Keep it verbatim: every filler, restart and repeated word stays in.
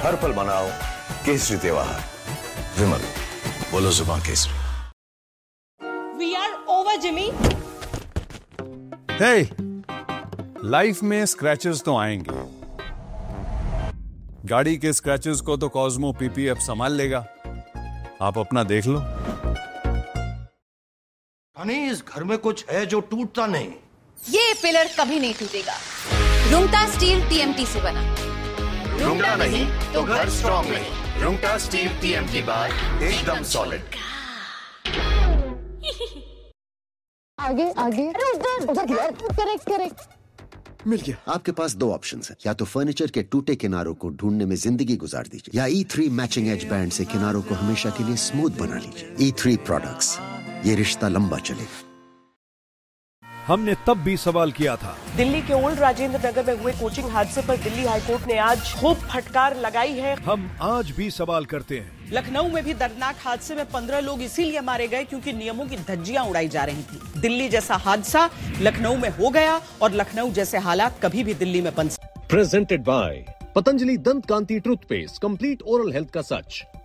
हर पल मनाओ केसरी त्योहार। विमल, बोलो जुबान Kesari. We are over, Jimmy. Hey, life में स्क्रैचेस तो आएंगे। गाड़ी के स्क्रैचेस को तो कॉस्मो पीपीएफ संभाल लेगा, आप अपना देख लो। हनी, इस घर में कुछ है जो टूटता नहीं। ये पिलर कभी नहीं टूटेगा। रुंगटा स्टील टीएमटी से बना। रुंगटा नहीं तो घर स्ट्रॉन्ग नहीं। रुंगटा स्टील टीएमटी बार एकदम सॉलिड। आगे आगे उधर उधर करेक्ट करेक्ट मिल गया। आपके पास दो ऑप्शंस हैं, या तो फर्नीचर के टूटे किनारों को ढूंढने में जिंदगी गुजार दीजिए, या ई थ्री मैचिंग एज बैंड से किनारों को हमेशा के लिए स्मूथ बना लीजिए। ई थ्री प्रोडक्ट्स, ये रिश्ता लंबा चलेगा। हमने तब भी सवाल किया था। दिल्ली के ओल्ड राजेंद्र नगर में हुए कोचिंग हादसे पर दिल्ली हाईकोर्ट ने आज खूब फटकार लगाई है। हम आज भी सवाल करते हैं। लखनऊ में भी दर्दनाक हादसे में पंद्रह लोग इसीलिए मारे गए क्योंकि नियमों की धज्जियां उड़ाई जा रही थी। दिल्ली जैसा हादसा लखनऊ में हो गया और लखनऊ जैसे हालात कभी भी दिल्ली में बन सकते। प्रेजेंटेड बाय पतंजलि दंत कांति टूथपेस्ट, कंप्लीट ओरल हेल्थ का सच।